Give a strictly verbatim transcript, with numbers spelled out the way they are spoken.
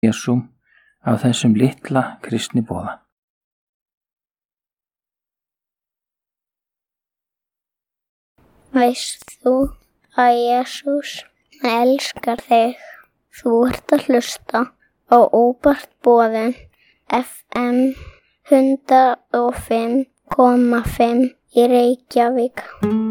Jesú af þessum litla kristniboða. Veist þú að Jesús elskar þig? Þú ert að hlusta á Óvart boðin F M hundrað og fimm komma fimm í Reykjavík.